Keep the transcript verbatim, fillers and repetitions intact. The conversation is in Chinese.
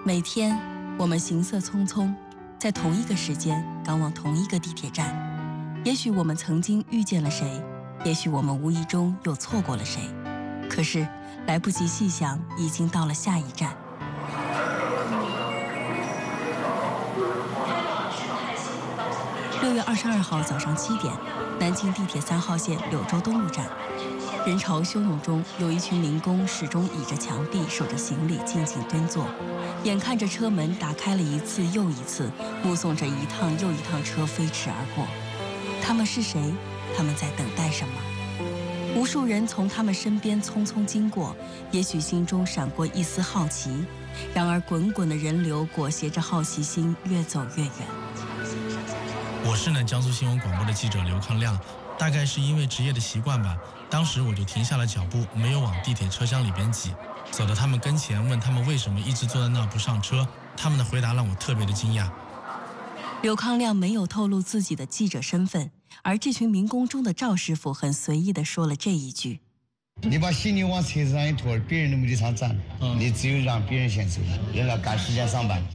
每天，我们行色匆匆，在同一个时间赶往同一个地铁站。也许我们曾经遇见了谁，也许我们无意中又错过了谁。可是来不及细想，已经到了下一站。六月二十二号早上七点，南京地铁三号线柳州东路站。人潮汹涌中，有一群民工始终倚着墙壁，守着行李，静静蹲坐，眼看着车门打开了一次又一次，目送着一趟又一趟车飞驰而过。他们是谁？他们在等待什么？无数人从他们身边匆匆经过，也许心中闪过一丝好奇，然而滚滚的人流裹挟着好奇心越走越远。 我是呢江苏新闻广播的记者刘康亮，大概是因为职业的习惯吧，当时我就停下了脚步，没有往地铁车厢里边挤，走到他们跟前，问他们为什么一直坐在那不上车。他们的回答让我特别的惊讶。 刘康亮没有透露自己的记者身份，而这群民工中的赵师傅很随意地说了这一句： 你把行李往车子上一拖，别人都没地方站，嗯、你只有让别人先走，人家赶时间上班。